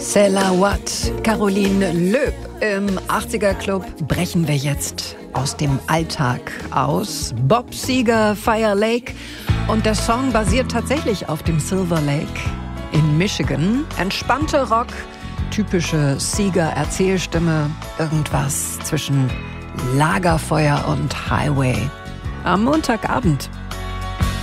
Selawat, Caroline Loeb. Im 80er Club brechen wir jetzt aus dem Alltag aus. Bob Seger, Fire Lake. Und der Song basiert tatsächlich auf dem Silver Lake in Michigan. Entspannte Rock, typische Seger-Erzählstimme. Irgendwas zwischen Lagerfeuer und Highway. Am Montagabend.